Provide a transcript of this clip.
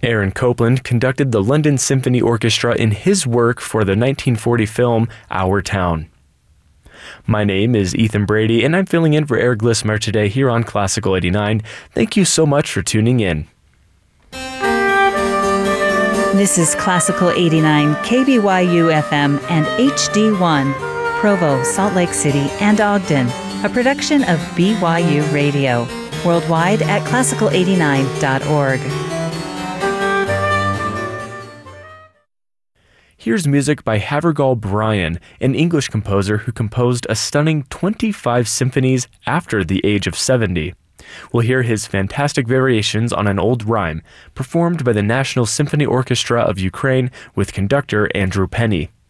Aaron Copland conducted the London Symphony Orchestra in his work for the 1940 film Our Town. My name is Ethan Brady, and I'm filling in for Eric Glismer today here on Classical 89. Thank you so much for tuning in. This is Classical 89, KBYU FM and HD1, Provo, Salt Lake City, and Ogden, a production of BYU Radio, worldwide at classical89.org. Here's music by Havergal Brian, an English composer who composed a stunning 25 symphonies after the age of 70. We'll hear his fantastic variations on an old rhyme, performed by the National Symphony Orchestra of Ukraine with conductor Andrew Penny.